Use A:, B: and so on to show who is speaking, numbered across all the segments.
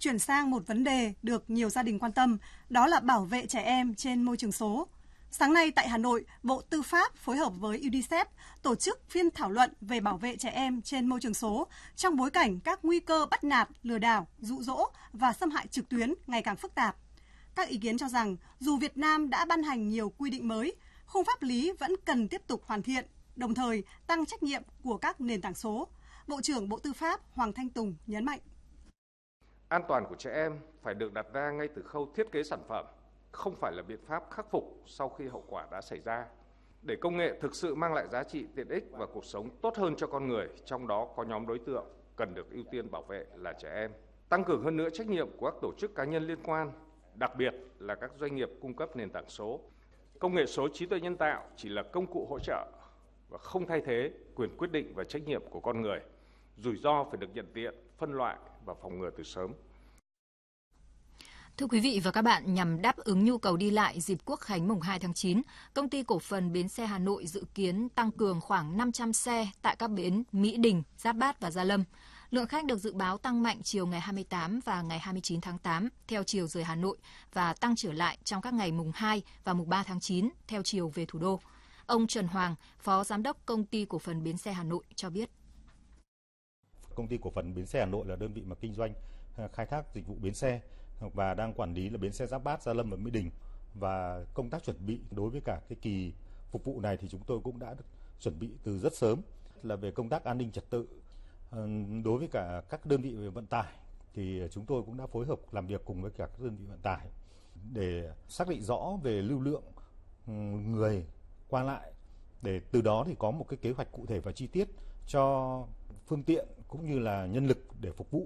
A: chuyển sang một vấn đề được nhiều gia đình quan tâm, đó là bảo vệ trẻ em trên môi trường số. Sáng nay tại Hà Nội, Bộ Tư pháp phối hợp với UNICEF tổ chức phiên thảo luận về bảo vệ trẻ em trên môi trường số trong bối cảnh các nguy cơ bắt nạt, lừa đảo, dụ dỗ và xâm hại trực tuyến ngày càng phức tạp. Các ý kiến cho rằng dù Việt Nam đã ban hành nhiều quy định mới, khung pháp lý vẫn cần tiếp tục hoàn thiện, đồng thời tăng trách nhiệm của các nền tảng số. Bộ trưởng Bộ Tư pháp Hoàng Thanh Tùng nhấn mạnh.
B: An toàn của trẻ em phải được đặt ra ngay từ khâu thiết kế sản phẩm, không phải là biện pháp khắc phục sau khi hậu quả đã xảy ra. Để công nghệ thực sự mang lại giá trị tiện ích và cuộc sống tốt hơn cho con người, trong đó có nhóm đối tượng cần được ưu tiên bảo vệ là trẻ em. Tăng cường hơn nữa trách nhiệm của các tổ chức cá nhân liên quan, đặc biệt là các doanh nghiệp cung cấp nền tảng số. Công nghệ số, trí tuệ nhân tạo chỉ là công cụ hỗ trợ và không thay thế quyền quyết định và trách nhiệm của con người. Rủi ro phải được nhận diện, phân loại và phòng ngừa từ sớm.
C: Thưa quý vị và các bạn, nhằm đáp ứng nhu cầu đi lại dịp Quốc khánh mùng 2 tháng 9, Công ty Cổ phần Bến xe Hà Nội dự kiến tăng cường khoảng 500 xe tại các bến Mỹ Đình, Giáp Bát và Gia Lâm. Lượng khách được dự báo tăng mạnh chiều ngày 28 và ngày 29 tháng 8 theo chiều rời Hà Nội và tăng trở lại trong các ngày mùng 2 và mùng 3 tháng 9 theo chiều về thủ đô. Ông Trần Hoàng, Phó Giám đốc Công ty Cổ phần Bến xe Hà Nội cho biết.
D: Công ty Cổ phần Bến xe Hà Nội là đơn vị mà kinh doanh khai thác dịch vụ bến xe và đang quản lý là bến xe Giáp Bát, Gia Lâm và Mỹ Đình. Và công tác chuẩn bị đối với cả cái kỳ phục vụ này thì chúng tôi cũng đã chuẩn bị từ rất sớm, là về công tác an ninh trật tự. Đối với cả các đơn vị về vận tải thì chúng tôi cũng đã phối hợp làm việc cùng với cả các đơn vị vận tải để xác định rõ về lưu lượng người qua lại, để từ đó thì có một cái kế hoạch cụ thể và chi tiết cho phương tiện cũng như là nhân lực để phục vụ.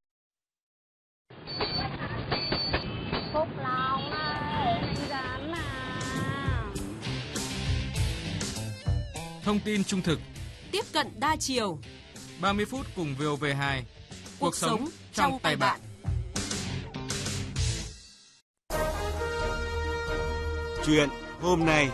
E: Phúc Long ơi, anh Rán à.
F: Thông tin trung thực,
G: tiếp cận đa chiều,
F: 30 phút cùng VOV2. Cuộc sống trong tay bạn.
H: Chuyện hôm nay.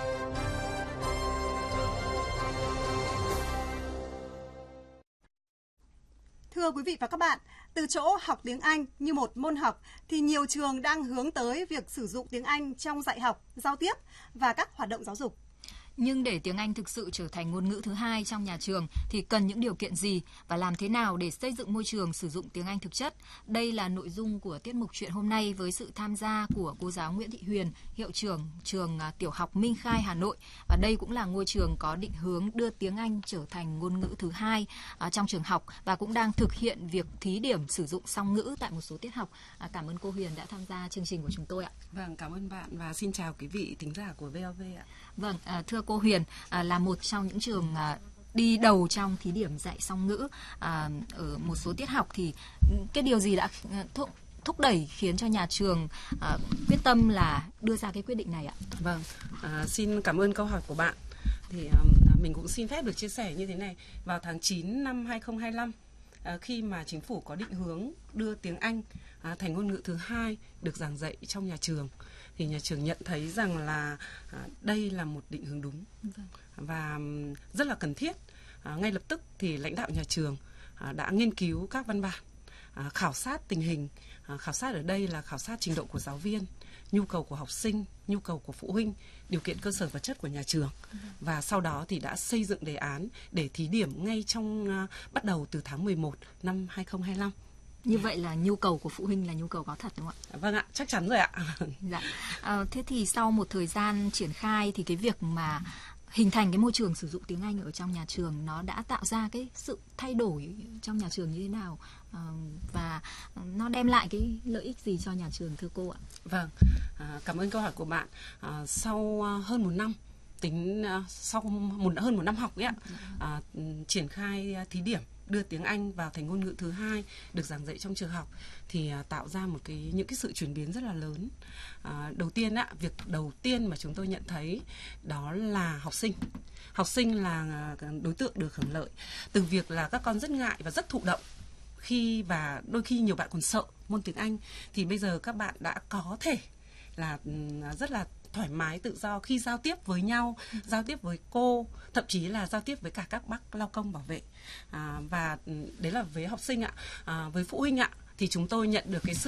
A: Thưa quý vị và các bạn, từ chỗ học tiếng Anh như một môn học thì nhiều trường đang hướng tới việc sử dụng tiếng Anh trong dạy học, giao tiếp và các hoạt động giáo dục.
C: Nhưng để tiếng Anh thực sự trở thành ngôn ngữ thứ hai trong nhà trường thì cần những điều kiện gì và làm thế nào để xây dựng môi trường sử dụng tiếng Anh thực chất? Đây là nội dung của tiết mục Chuyện hôm nay với sự tham gia của cô giáo Nguyễn Thị Huyền, hiệu trưởng trường tiểu học Minh Khai, Hà Nội. Và đây cũng là ngôi trường có định hướng đưa tiếng Anh trở thành ngôn ngữ thứ hai trong trường học và cũng đang thực hiện việc thí điểm sử dụng song ngữ tại một số tiết học. Cảm ơn cô Huyền đã tham gia chương trình của chúng tôi ạ.
G: Vâng, cảm ơn bạn và xin chào quý vị thính giả của VOV ạ.
C: Vâng, thưa cô Huyền, là một trong những trường đi đầu trong thí điểm dạy song ngữ ở một số tiết học thì cái điều gì đã thúc đẩy khiến cho nhà trường quyết tâm là đưa ra cái quyết định này ạ?
G: Vâng, xin cảm ơn câu hỏi của bạn. Thì mình cũng xin phép được chia sẻ như thế này. Vào tháng 9 năm 2025, khi mà chính phủ có định hướng đưa tiếng Anh thành ngôn ngữ thứ hai được giảng dạy trong nhà trường, thì nhà trường nhận thấy rằng là đây là một định hướng đúng và rất là cần thiết. Ngay lập tức thì lãnh đạo nhà trường đã nghiên cứu các văn bản, khảo sát tình hình. Khảo sát ở đây là khảo sát trình độ của giáo viên, nhu cầu của học sinh, nhu cầu của phụ huynh, điều kiện cơ sở vật chất của nhà trường. Và sau đó thì đã xây dựng đề án để thí điểm ngay bắt đầu từ tháng 11 năm 2025.
C: Như vậy là nhu cầu của phụ huynh là nhu cầu có thật đúng không ạ?
G: Vâng ạ, chắc chắn rồi ạ.
C: Dạ. Thế thì sau một thời gian triển khai thì cái việc mà hình thành cái môi trường sử dụng tiếng Anh ở trong nhà trường nó đã tạo ra cái sự thay đổi trong nhà trường như thế nào và nó đem lại cái lợi ích gì cho nhà trường thưa cô ạ?
G: Vâng, cảm ơn câu hỏi của bạn. Sau hơn một năm hơn một năm học ấy ạ, triển khai thí điểm đưa tiếng Anh vào thành ngôn ngữ thứ hai được giảng dạy trong trường học thì tạo ra những cái sự chuyển biến rất là lớn. Việc đầu tiên mà chúng tôi nhận thấy đó là học sinh là đối tượng được hưởng lợi từ việc là các con rất ngại và rất thụ động và đôi khi nhiều bạn còn sợ môn tiếng Anh, thì bây giờ các bạn đã có thể là rất là thoải mái tự do khi giao tiếp với nhau, giao tiếp với cô, thậm chí là giao tiếp với cả các bác lao công bảo vệ. Và đấy là với học sinh ạ. Với phụ huynh ạ, thì chúng tôi nhận được cái sự